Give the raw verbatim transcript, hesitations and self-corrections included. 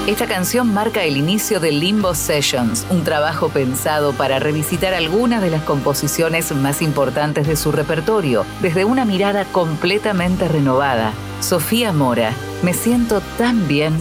Esta canción marca el inicio de Limbo Sessions, un trabajo pensado para revisitar algunas de las composiciones más importantes de su repertorio, desde una mirada completamente renovada. Sofía Mora, me siento tan bien